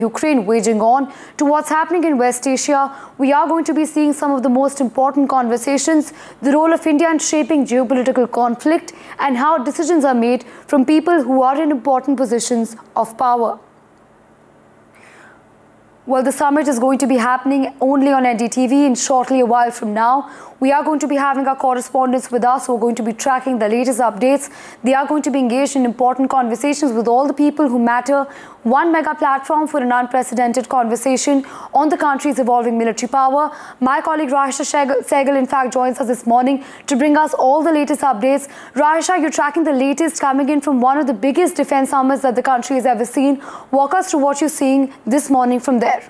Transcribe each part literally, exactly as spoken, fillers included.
Ukraine, waging on to what's happening in West Asia. We are going to be seeing some of the most important conversations, the role of India in shaping geopolitical conflict, and how decisions are made from people who are in important positions of power. Well, the summit is going to be happening only on N D T V in shortly a while from now. We are going to be having our correspondents with us who are going to be tracking the latest updates. They are going to be engaged in important conversations with all the people who matter. One mega platform for an unprecedented conversation on the country's evolving military power. My colleague Rahisha Sehgal, in fact, joins us this morning to bring us all the latest updates. Rahisha, you're tracking the latest coming in from one of the biggest defense summits that the country has ever seen. Walk us through what you're seeing this morning from there.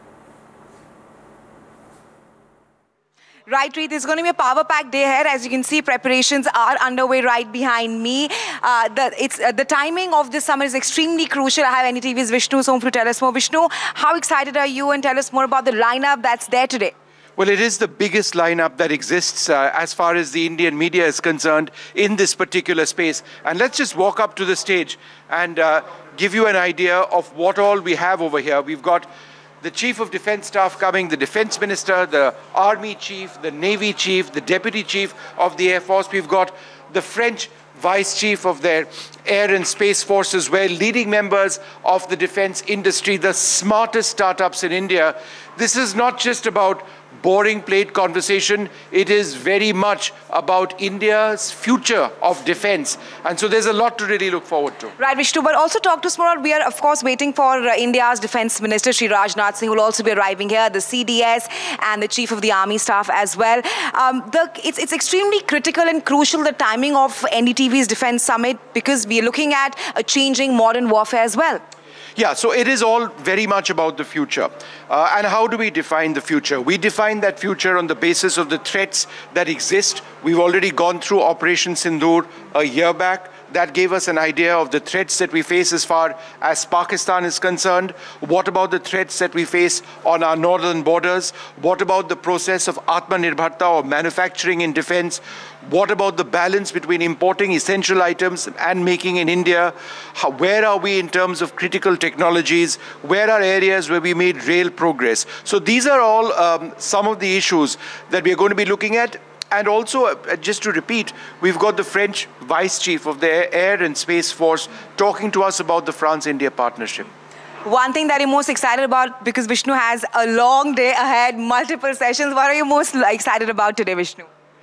Right, Reet, it's going to be a power-packed day here. As you can see, preparations are underway right behind me. Uh, the, it's, uh, the timing of this summit is extremely crucial. I have N D T V's Vishnu Somfru to tell us more. Vishnu, how excited are you, and tell us more about the lineup that's there today? Well, it is the biggest lineup that exists uh, as far as the Indian media is concerned in this particular space. And let's just walk up to the stage and uh, give you an idea of what all we have over here. We've got the Chief of Defence Staff coming, the Defence Minister, the Army Chief, the Navy Chief, the Deputy Chief of the Air Force. We've got the French Vice Chief of their Air and Space Force as well, leading members of the defence industry, the smartest startups in India. This is not just about boring plate conversation. It is very much about India's future of defense. And so there's a lot to really look forward to. Right, Vishnu, but also talk to us more. We are, of course, waiting for uh, India's Defense Minister, Shri Rajnath Singh, who will also be arriving here, the C D S and the Chief of the Army Staff as well. Um, the, it's, it's extremely critical and crucial, the timing of N D T V's Defense Summit, because we are looking at a changing modern warfare as well. Yeah, so it is all very much about the future. Uh, and how do we define the future? We define that future on the basis of the threats that exist. We've already gone through Operation Sindoor a year back. That gave us an idea of the threats that we face as far as Pakistan is concerned. What about the threats that we face on our northern borders? What about the process of Atmanirbharta, or manufacturing in defense? What about the balance between importing essential items and making in India? How, where are we in terms of critical technologies? Where are areas where we made real progress? So these are all um, some of the issues that we are going to be looking at. And also, uh, just to repeat, we've got the French Vice Chief of the Air and Space Force talking to us about the France-India partnership. One thing that you're most excited about, because Vishnu has a long day ahead, multiple sessions, what are you most excited about today, Vishnu?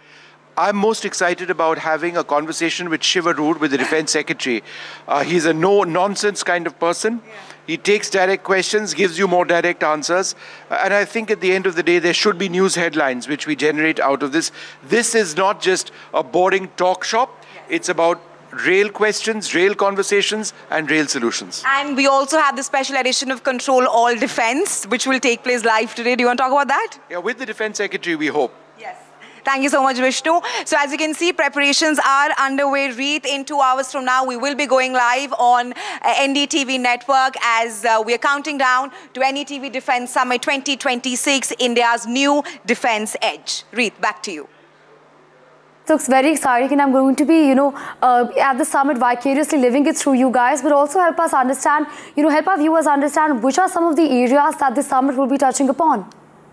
I'm most excited about having a conversation with Shiv Aroor, with the Defense Secretary. Uh, he's a no-nonsense kind of person. Yeah. He takes direct questions, gives you more direct answers. Uh, and I think at the end of the day, there should be news headlines which we generate out of this. This is not just a boring talk shop. Yes. It's about real questions, real conversations, and real solutions. And we also have the special edition of Control All Defense, which will take place live today. Do you want to talk about that? Yeah, with the Defense Secretary, we hope. Yes. Thank you so much, Vishnu. So as you can see, preparations are underway. Reet, in two hours from now, we will be going live on uh, N D T V network as uh, we are counting down to N D T V Defense Summit twenty twenty-six, India's new defense edge. Reet, back to you. It looks very exciting, and I'm going to be, you know, uh, at the summit vicariously living it through you guys, but also help us understand, you know, help our viewers understand which are some of the areas that the summit will be touching upon.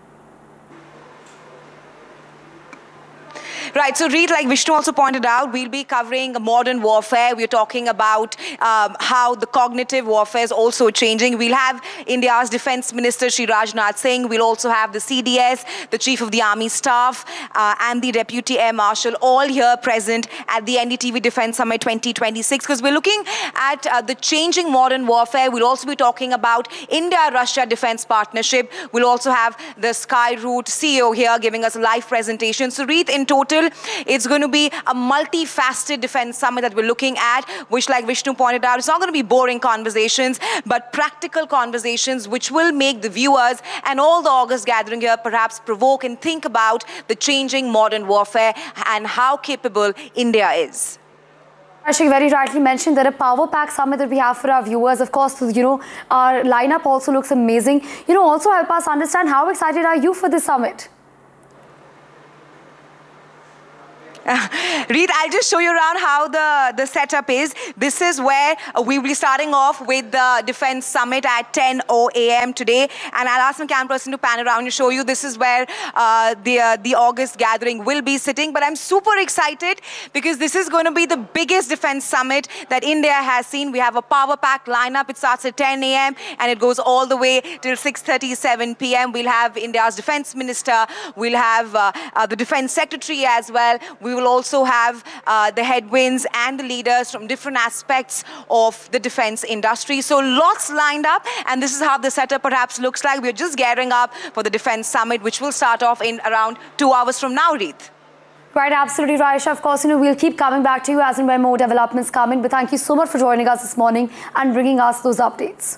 Right, so Reet, like Vishnu also pointed out, we'll be covering modern warfare. We're talking about um, how the cognitive warfare is also changing. We'll have India's Defense Minister, Shri Rajnath Singh. We'll also have the C D S, the Chief of the Army Staff, uh, and the Deputy Air Marshal, all here present at the N D T V Defense Summit twenty twenty-six, because we're looking at uh, the changing modern warfare. We'll also be talking about India-Russia Defense Partnership. We'll also have the Skyroot C E O here giving us a live presentation. So Reet, in total, it's going to be a multifaceted defense summit that we're looking at, which, like Vishnu pointed out, it's not going to be boring conversations, but practical conversations which will make the viewers and all the August gathering here perhaps provoke and think about the changing modern warfare and how capable India is. Ashik very rightly mentioned that a power pack summit that we have for our viewers. Of course, you know, our lineup also looks amazing. You know, also help us understand how excited are you for this summit? Reed, I'll just show you around how the, the setup is. This is where uh, we will be starting off with the Defence Summit at ten A M today. And I'll ask my camera person to pan around and show you. This is where uh, the, uh, the August gathering will be sitting. But I'm super excited because this is going to be the biggest Defence Summit that India has seen. We have a power-packed lineup. It starts at ten A M and it goes all the way till six thirty-seven P M We'll have India's Defence Minister. We'll have uh, uh, the Defence Secretary as well. We will also have uh, the headwinds and the leaders from different aspects of the defence industry. So lots lined up, and this is how the setup perhaps looks like. We're just gearing up for the Defence Summit, which will start off in around two hours from now, Reed. Right, absolutely, Raisha. Of course, you know, we'll keep coming back to you as and when more developments come in. But thank you so much for joining us this morning and bringing us those updates.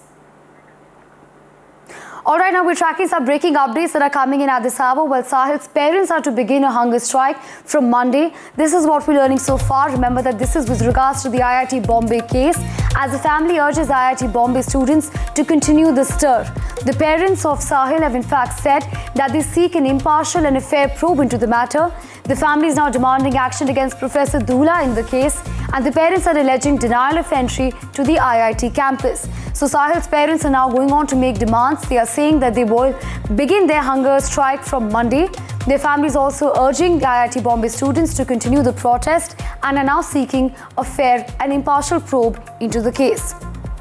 All right, now we're tracking some breaking updates that are coming in at this hour. Well, Sahil's parents are to begin a hunger strike from Monday. This is what we're learning so far. Remember that this is with regards to the I I T Bombay case, as the family urges I I T Bombay students to continue the stir. The parents of Sahil have in fact said that they seek an impartial and a fair probe into the matter. The family is now demanding action against Professor Dhula in the case, and the parents are alleging denial of entry to the I I T campus. So Sahil's parents are now going on to make demands. They are saying that they will begin their hunger strike from Monday. Their family is also urging the I I T Bombay students to continue the protest and are now seeking a fair and impartial probe into the case.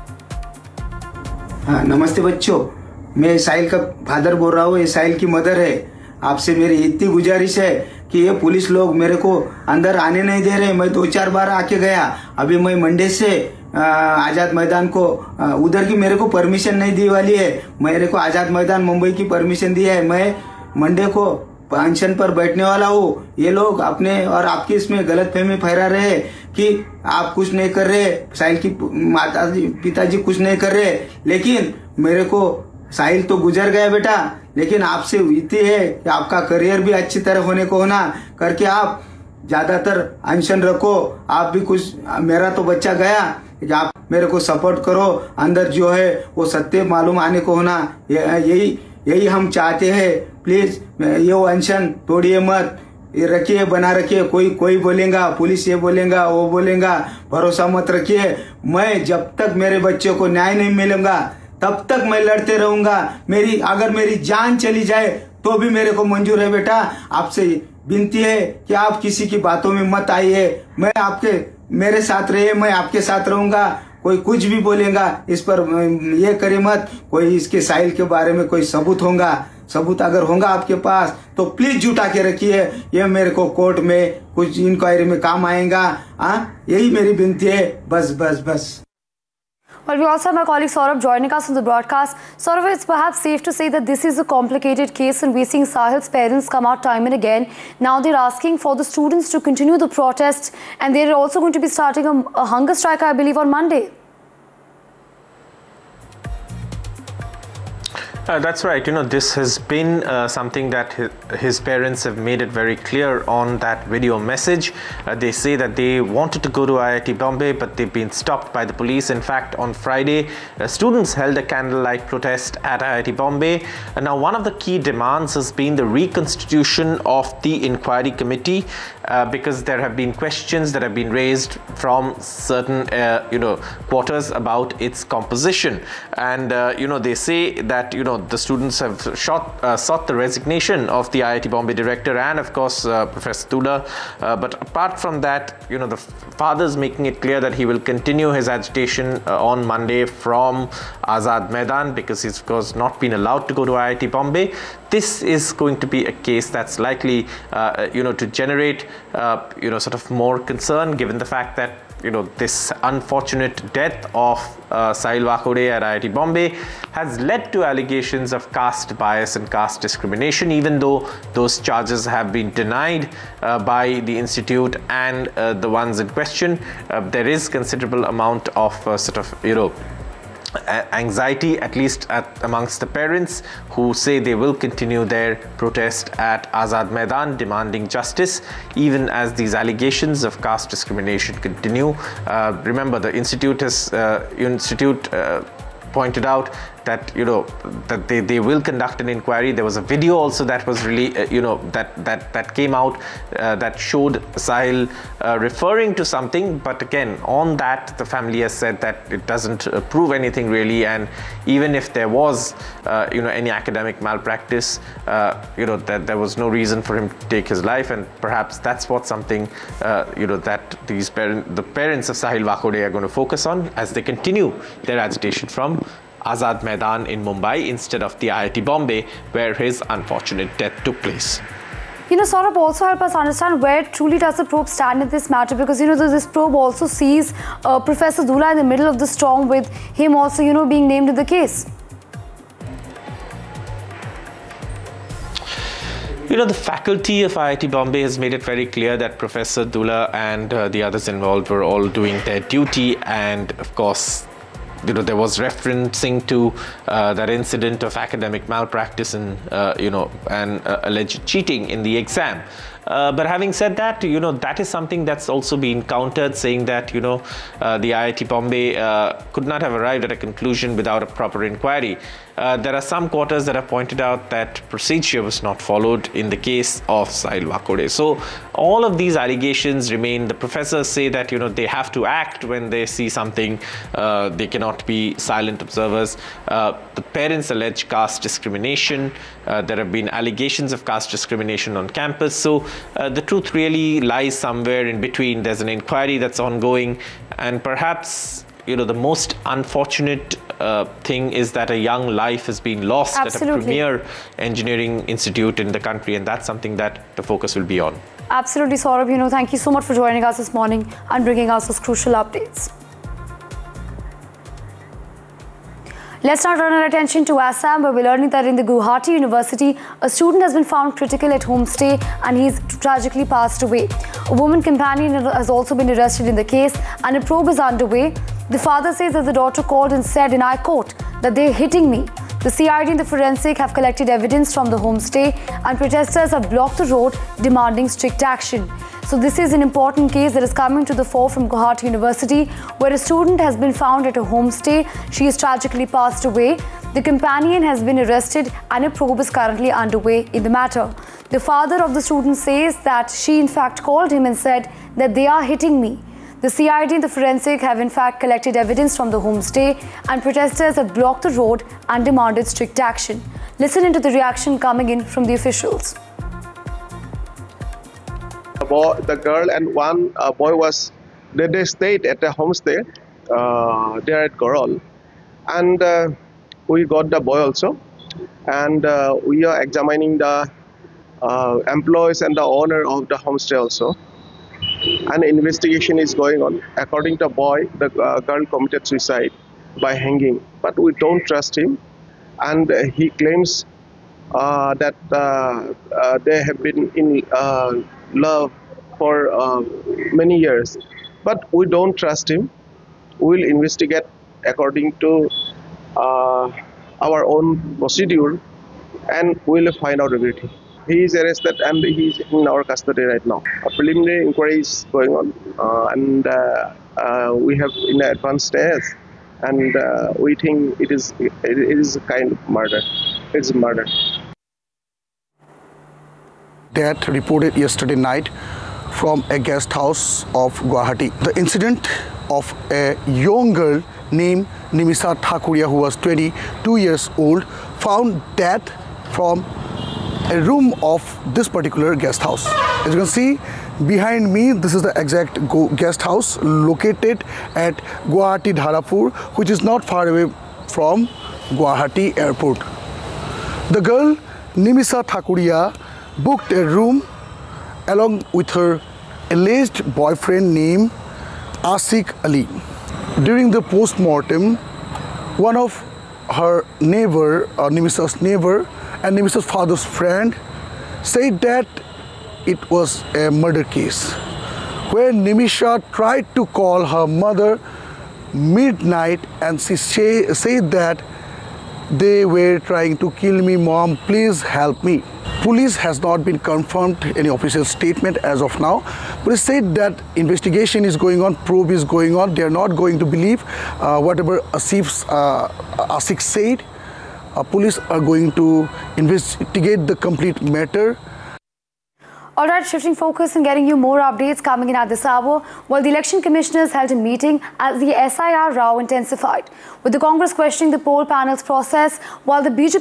हाँ, नमस्ते बच्चों, मैं साहिल का father बोल रहा हूँ। ये साहिल की मदर है। आपसे मेरी इतनी गुजारिश है कि ये पुलिस लोग मेरे को अंदर आने नहीं दे रहे। मैं दो चार बार आके गया। अभी मैं मंडे से आजाद मैदान को उधर की मेरे को परमिशन नहीं दी वाली है। मेरे को आजाद मैदान मुंबई की परमिशन दी है। मैं मंडे को अनशन पर बैठने वाला हूँ। ये लोग अपने और आपकी इसमें गलतफहमी फैला रहे हैं कि आप कुछ नहीं कर रहे, साहिल की माता पिताजी कुछ नहीं कर रहे। लेकिन मेरे को साहिल तो गुजर गया बेटा, लेकिन आपसे विनती है कि आपका करियर भी अच्छी तरह होने को होना करके आप ज्यादातर अनशन रखो। आप भी कुछ, मेरा तो बच्चा गया, आप मेरे को सपोर्ट करो। अंदर जो है वो सत्य मालूम आने को होना, यही यही हम चाहते हैं। प्लीज ये अनशन तोड़िए मत, ये रखिए, बना रखिए। कोई कोई बोलेगा, पुलिस ये बोलेगा, वो बोलेगा, भरोसा मत रखिए। मैं जब तक मेरे बच्चे को न्याय नहीं मिलेगा तब तक मैं लड़ते रहूंगा। मेरी अगर मेरी जान चली जाए तो भी मेरे को मंजूर है बेटा। आपसे विनती है कि आप किसी की बातों में मत आइए। मैं आपके मेरे साथ रहिए, मैं आपके साथ रहूंगा। कोई कुछ भी बोलेगा इस पर ये करे मत। कोई इसके साहिल के बारे में कोई सबूत होगा, सबूत अगर होगा आपके पास तो प्लीज जुटा के रखिए। ये मेरे को कोर्ट में कुछ इंक्वायरी में काम आएगा। हाँ, यही मेरी विनती है। बस बस बस। Well, we also have my colleague Saurabh joining us on the broadcast. Saurabh, it's perhaps safe to say that this is a complicated case, and we're seeing Sahil's parents come out time and again. Now they're asking for the students to continue the protest, and they're also going to be starting a, a hunger strike, I believe, on Monday. Uh, that's right. You know, this has been uh, something that his, his parents have made it very clear on that video message. Uh, they say that they wanted to go to I I T Bombay, but they've been stopped by the police. In fact, on Friday, uh, students held a candlelight protest at I I T Bombay. And now, one of the key demands has been the reconstitution of the inquiry committee, uh, because there have been questions that have been raised from certain, uh, you know, quarters about its composition. And, uh, you know, they say that, you know, the students have shot, uh, sought the resignation of the I I T Bombay director and of course uh, Professor Dhula. Uh, but apart from that, you know, the father's making it clear that he will continue his agitation uh, on Monday from Azad Maidan, because he's of course not been allowed to go to I I T Bombay. This is going to be a case that's likely, uh, you know, to generate, uh, you know, sort of more concern, given the fact that, you know, this unfortunate death of uh, Sahil Wakhode at I I T Bombay has led to allegations of caste bias and caste discrimination, even though those charges have been denied uh, by the institute and uh, the ones in question. Uh, there is considerable amount of uh, sort of, you know, anxiety, at least at amongst the parents, who say they will continue their protest at Azad Maidan demanding justice even as these allegations of caste discrimination continue. Uh, remember, the institute has uh, institute uh, pointed out that you know that they, they will conduct an inquiry. There was a video also that was really uh, you know that that that came out uh, that showed Sahil uh, referring to something, but again on that the family has said that it doesn't uh, prove anything really, and even if there was uh, you know any academic malpractice, uh, you know that there was no reason for him to take his life, and perhaps that's what something uh, you know that these parent the parents of Sahil Wakode are going to focus on as they continue their agitation from Azad Maidan in Mumbai instead of the I I T Bombay, where his unfortunate death took place. You know, Saurabh, also help us understand where truly does the probe stand in this matter, because, you know, this probe also sees uh, Professor Dula in the middle of the storm, with him also, you know, being named in the case. You know, the faculty of I I T Bombay has made it very clear that Professor Dula and uh, the others involved were all doing their duty, and of course, you know, there was referencing to uh, that incident of academic malpractice and, uh, you know, and uh, alleged cheating in the exam. Uh, but having said that, you know, that is something that's also been countered, saying that, you know, uh, the I I T Bombay uh, could not have arrived at a conclusion without a proper inquiry. Uh, there are some quarters that have pointed out that procedure was not followed in the case of Sahil Wakode. So all of these allegations remain. The professors say that, you know, they have to act when they see something. Uh, they cannot be silent observers. Uh, the parents allege caste discrimination. Uh, there have been allegations of caste discrimination on campus. So uh, the truth really lies somewhere in between. There's an inquiry that's ongoing, and perhaps, you know, the most unfortunate uh, thing is that a young life has been lost Absolutely. at a premier engineering institute in the country, and that's something that the focus will be on. Absolutely, Saurabh. You know, thank you so much for joining us this morning and bringing us those crucial updates. Let's now turn our attention to Assam, where we're learning that in the Guwahati University, a student has been found critical at homestay and he's tragically passed away. A woman companion has also been arrested in the case, and a probe is underway. The father says that the daughter called and said, and I quote, that they're hitting me. The C I D and the forensic have collected evidence from the homestay, and protesters have blocked the road demanding strict action. So this is an important case that is coming to the fore from Guwahati University, where a student has been found at a homestay. She has tragically passed away. The companion has been arrested, and a probe is currently underway in the matter. The father of the student says that she in fact called him and said that they are hitting me. The C I D and the forensic have in fact collected evidence from the homestay, and protesters have blocked the road and demanded strict action. Listen into the reaction coming in from the officials. The girl and one uh, boy was, they, they stayed at the homestay uh, there at Gorol, and uh, we got the boy also, and uh, we are examining the uh, employees and the owner of the homestay also, and investigation is going on. According to the boy, the uh, girl committed suicide by hanging, but we don't trust him, and uh, he claims uh, that uh, uh, they have been in uh, love for uh, many years, but we don't trust him. We will investigate according to uh, our own procedure, and we will find out everything. He is arrested and he is in our custody right now. A preliminary inquiry is going on, uh, and uh, uh, we have in the advanced stage, and uh, we think it is it, it is a kind of murder. It's a murder. Death reported yesterday night from a guest house of Guwahati. The incident of a young girl named Nimisa Thakuria, who was twenty-two years old, found death from a room of this particular guest house. As you can see behind me, this is the exact guest house located at Guwahati Dharapur, which is not far away from Guwahati Airport. The girl Nimisa Thakuria booked a room along with her alleged boyfriend named Asik Ali. During the post-mortem, one of her neighbor, or Nimisa's neighbor, and Nimisa's father's friend said that it was a murder case, where Nimisa tried to call her mother midnight, and she say, said that they were trying to kill me, mom, please help me. Police has not been confirmed any official statement as of now. Police said that investigation is going on, probe is going on. They are not going to believe uh, whatever Asif's, uh, Asik said. Uh, police are going to investigate the complete matter. All right, shifting focus and getting you more updates coming in at this hour. While the election commissioners held a meeting as the S I R row intensified, with the Congress questioning the poll panel's process, while the B J P